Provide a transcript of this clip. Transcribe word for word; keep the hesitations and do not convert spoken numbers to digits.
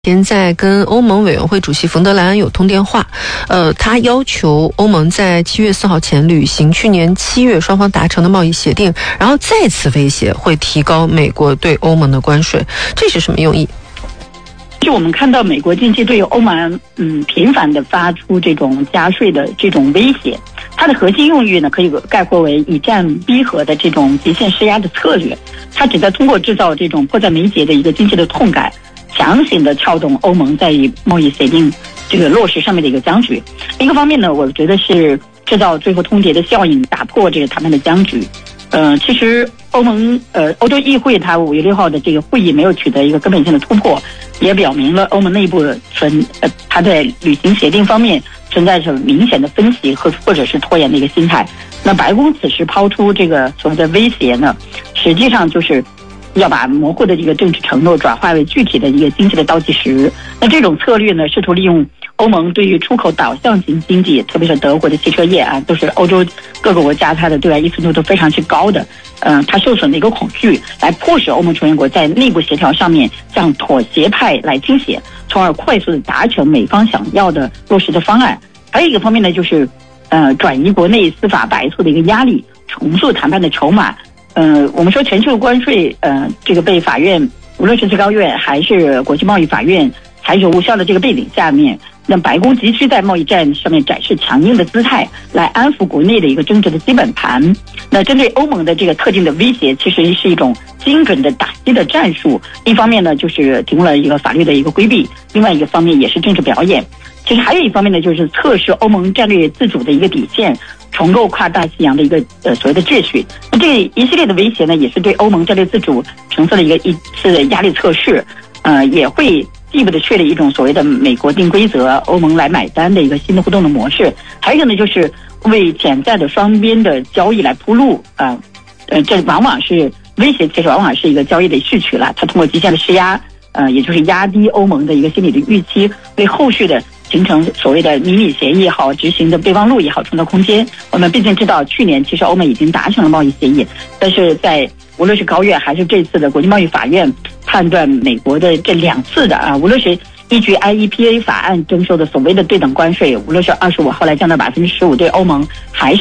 前在跟欧盟委员会主席冯德莱恩有通电话，呃，他要求欧盟在七月四号前履行去年七月双方达成的贸易协定，然后再次威胁会提高美国对欧盟的关税，这是什么用意？ 就我们看到美国近期对欧盟嗯频繁的发出这种加税的这种威胁，它的核心用意呢可以概括为以战逼和的这种极限施压的策略，它旨在通过制造这种迫在眉睫的一个经济的痛感，强行的撬动欧盟在贸易协定这个落实上面的一个僵局。一个方面呢，我觉得是制造最后通牒的效应，打破这个谈判的僵局。呃，其实欧盟呃欧洲议会它五月六号的这个会议没有取得一个根本性的突破，也表明了欧盟内部存呃它在履行协定方面存在着明显的分歧和或者是拖延的一个心态。那白宫此时抛出这个所谓的威胁呢，实际上就是要把模糊的这个政治承诺转化为具体的一个经济的倒计时。那这种策略呢，试图利用欧盟对于出口导向型经济，特别是德国的汽车业啊，都是欧洲各个国家它的对外依存度都非常之高的，嗯、呃，它受损的一个恐惧，来迫使欧盟成员国在内部协调上面向妥协派来倾斜，从而快速的达成美方想要的落实的方案。还有一个方面呢，就是呃转移国内司法白醋的一个压力，重塑谈判的筹码。呃，我们说全球关税，呃，这个被法院，无论是最高院还是国际贸易法院裁决无效的这个背景下面，那白宫急需在贸易战上面展示强硬的姿态，来安抚国内的一个争执的基本盘。那针对欧盟的这个特定的威胁，其实是一种精准的打击的战术。一方面呢，就是提供了一个法律的一个规避；另外一个方面也是政治表演。其实还有一方面呢，就是测试欧盟战略自主的一个底线，重构跨大西洋的一个呃所谓的秩序。那这一系列的威胁呢，也是对欧盟战略自主呈现了一个一次的压力测试，呃，也会进一步的确立一种所谓的美国定规则、欧盟来买单的一个新的互动的模式。还有一个呢，就是为潜在的双边的交易来铺路啊，呃，呃，这往往是威胁，其实往往是一个交易的序曲了。它通过极限的施压，呃，也就是压低欧盟的一个心理的预期，为后续的形成所谓的迷你协议也好，执行的备忘录也好，创造空间。我们毕竟知道，去年其实欧盟已经达成了贸易协议，但是在无论是高院还是这次的国际贸易法院判断美国的这两次的啊，无论是依据 I E P A 法案征收的所谓的对等关税，无论是二十五后来降到百分之十五对欧盟，还是